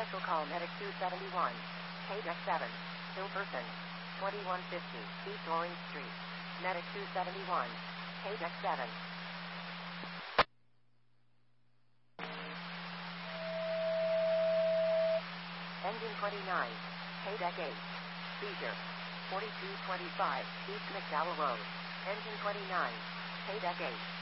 Special call Medic 271. KDEC 7. Hilperson. 2150 East Orange Street. Medic 271. KDEC 7. Engine 29. KDEC 8. Seizure. 4225 East McDowell Road. Engine 29. KDEC 8.